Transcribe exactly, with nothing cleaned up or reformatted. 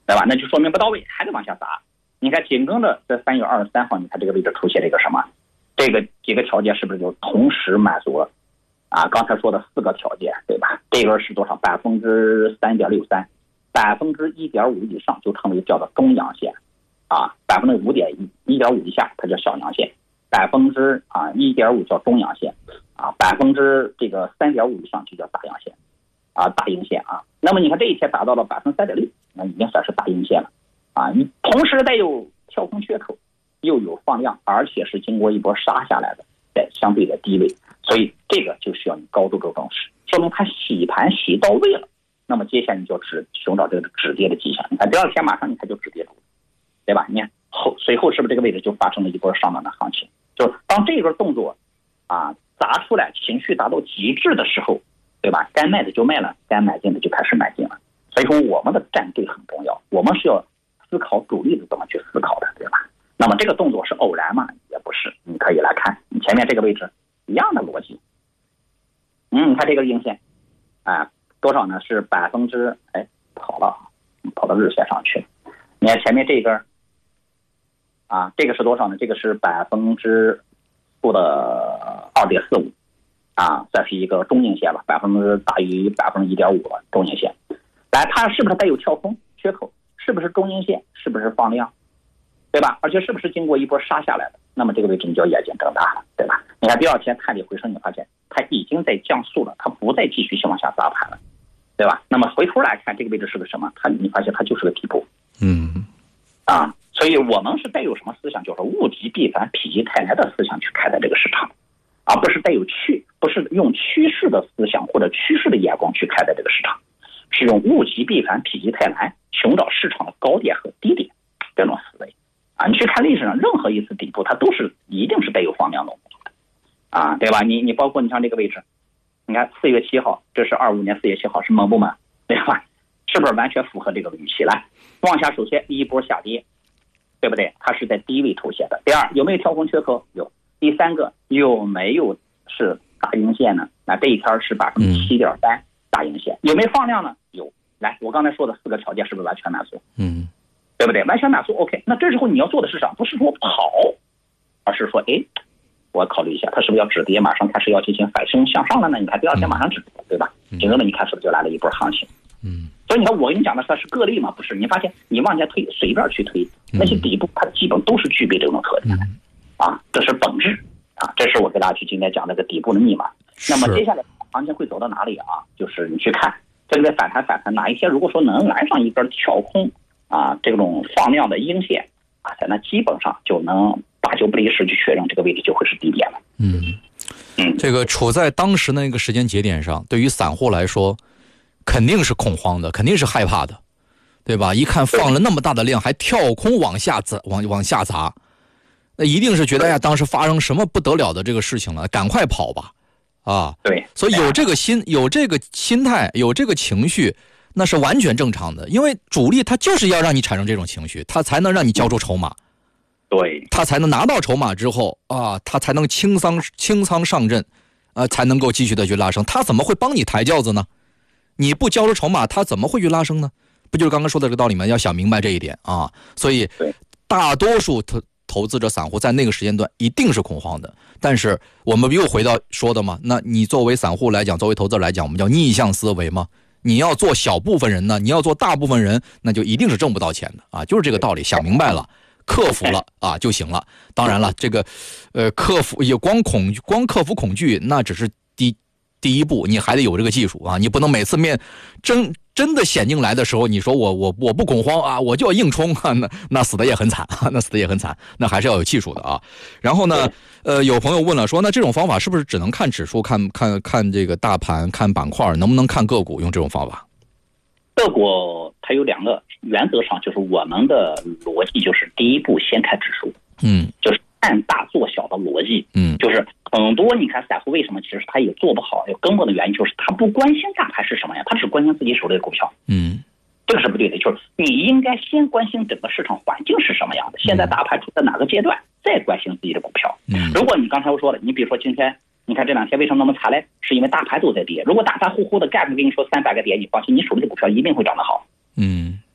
对吧？那就说明不到位，还得往下砸。你看紧跟着在三月二十三号，你看这个位置出现了一个什么？这个几个条件是不是就同时满足了？啊，刚才说的四个条件，对吧？这个是多少？百分之三点六三，百分之一点五以上就称为叫做中阳线，啊，百分之五点一，一点五以下它叫小阳线，百分之啊一点五叫中阳线，啊，百分之这个三点五以上就叫大阳线，啊，大阴线啊。那么你看这一天达到了百分之三点六，那已经算是大阴线了，啊，你同时带有跳空缺口，又有放量，而且是经过一波杀下来的，在相对的低位。所以这个就需要你高度的重视，说明它洗盘洗到位了。那么接下来你就只寻找这个止跌的迹象。你看第二天马上你看就止跌住了，对吧？你看后随后是不是这个位置就发生了一波上涨的行情？就是当这个动作啊砸出来，情绪达到极致的时候，对吧？该卖的就卖了，该买进的就开始买进了。所以说我们的站队很重要，我们是要思考主力是怎么去思考的，对吧？那么这个动作是偶然吗？也不是。你可以来看你前面这个位置。一样的逻辑，嗯，你看这个阴线，啊，多少呢？是百分之，哎，跑了，跑到日线上去了。你看前面这根，啊，这个是多少呢？这个是百分之负的二点四五，啊，这是一个中阴线了，百分之大于百分之一点五了，中阴线。来，它是不是带有跳空缺口？是不是中阴线？是不是放量？对吧？而且是不是经过一波杀下来的？那么这个位置你就要眼睛睁大了，对吧？你看第二天探底回升，你发现它已经在降速了，它不再继续向往下砸盘了，对吧？那么回头来看这个位置是个什么？它你发现它就是个底部， 嗯， 啊，所以我们是带有什么思想？就是物极必反、否极泰来的思想去看待这个市场，而不是带有趋，不是用趋势的思想或者趋势的眼光去看待这个市场，是用物极必反、否极泰来寻找市场的高点和低点这种思维。啊，你去看历史上任何一次底部，它都是一定是带有放量动作的，啊，对吧？你你包括你像这个位置，你看四月七号，这是二五年四月七号，是猛不猛？对吧？是不是完全符合这个预期？来，往下首先一波下跌，对不对？它是在低位出现的。第二，有没有跳空缺口？有。第三个，有没有是大阴线呢？那这一天是百分之七点三大阴线，有没有放量呢？有。来，我刚才说的四个条件是不是完全满足？ 嗯。 对不对？完全满足 OK。那这时候你要做的是啥？不是说跑，而是说，哎，我考虑一下，它是不是要止跌，马上开始要进行反升向上了呢？你看第二天马上止跌，对吧？紧跟着你看是不是就来了一波行情？ 嗯。 所以你看我跟你讲的它是个例嘛，不是？你发现你往前推，随便去推，那些底部它基本都是具备这种特点的，啊，这是本质啊，这是我给大家去今天讲这个底部的密码。那么接下来行情会走到哪里啊？就是你去看这个反弹反弹，哪一天如果说能来上一根跳空。啊，这种放量的阴线啊，在那基本上就能八九不离十去确认这个位置就会是低点了。 嗯嗯，这个处在当时那个时间节点上，对于散户来说，肯定是恐慌的，肯定是害怕的，对吧？一看放了那么大的量，还跳空往下砸，往往下砸，那一定是觉得哎呀，当时发生什么不得了的这个事情了，赶快跑吧，啊， 对， 所以有这个心，有这个心态，有这个情绪。那是完全正常的，因为主力他就是要让你产生这种情绪，他才能让你交出筹码， 对， 他才能拿到筹码之后啊，他才能清仓清仓上阵，啊，才能够继续的去拉升。他怎么会帮你抬轿子呢？你不交出筹码，他怎么会去拉升呢？不就是刚刚说的这个道理吗？要想明白这一点啊，所以大多数投投资者散户在那个时间段一定是恐慌的。但是我们又回到说的嘛，那你作为散户来讲，作为投资者来讲，我们叫逆向思维嘛。你要做小部分人呢，你要做大部分人，那就一定是挣不到钱的啊，就是这个道理。想明白了，克服了啊就行了。当然了，这个，呃，克服也光恐惧，光克服恐惧，那只是第第一步，你还得有这个技术啊。你不能每次面真真的险境来的时候，你说我我我不恐慌啊，我就要硬冲啊，那那死的也很惨啊，那死的也很惨，那还是要有技术的啊。然后呢，呃，有朋友问了说，那这种方法是不是只能看指数、看看看这个大盘、看板块，能不能看个股？用这种方法？ 个股它有两个原则上，就是我们的逻辑就是第一步先看指数， 嗯， 就是看大做小的逻辑， 嗯， 就是很多你看散户为什么其实他也做不好，有根本的原因就是他不关心大盘是什么样，他只关心自己手里的股票， 嗯， 这个是不对的，就是你应该先关心整个市场环境是什么样的，现在大盘处在哪个阶段，再关心自己的股票。 嗯， 如果你刚才我说了，你比如说今天你看这两天为什么那么惨嘞？是因为大盘都在跌。如果大盘呼呼的 gap 跟你说三百个点，你放心，你手里的股票一定会涨得好。 嗯，